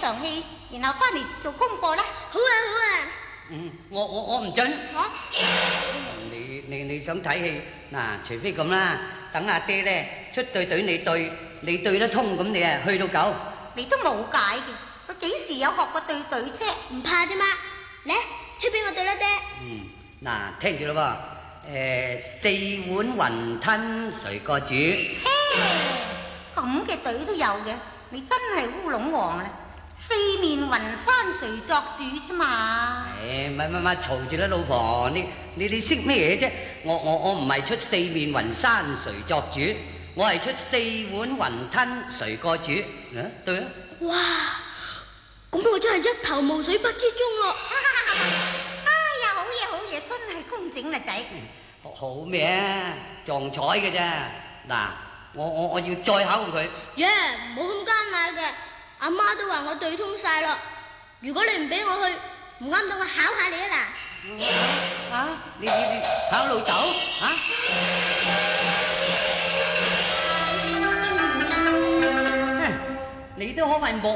場戲，然後翻嚟做功課啦。 好啊好啊。 我唔准。 你想睇戲嗱？除非咁啦，等阿爹咧出對對你對得通，咁你啊去到9。 你都冇解嘅，佢幾時有學過對對啫？ 唔怕啫嘛，嚟出邊個對啦爹。 嗱，聽住咯喎，4碗雲吞誰個煮？ 切，咁嘅隊都有嘅，你真係烏龍王啦！4面雲山誰作主啫嘛？ 咪嘈住啦，老婆，你識咩嘢啫？我唔係出4面雲山誰作主，我係出4碗雲吞誰個煮？對啦。 哇，咁我真係一頭霧水不知中咯。 哎呀，好嘢好嘢，真係工整啦仔。 好咩啊？撞彩嘅啫。嗱，我要再考佢。 冇咁艱難嘅，阿媽都話我對通晒咯。如果你唔俾我去，唔啱到我考下你啊嗱。 你考老豆啊？